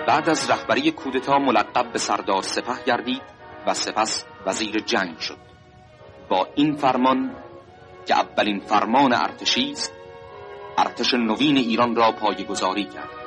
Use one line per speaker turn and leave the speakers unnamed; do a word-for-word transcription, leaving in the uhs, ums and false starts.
بعد از رهبری کودتا ملقب به سردار سپه گردید و سپس وزیر جنگ شد. با این فرمان که اولین فرمان ارتشی است، ارتش نوین ایران را پایه‌گذاری کرد.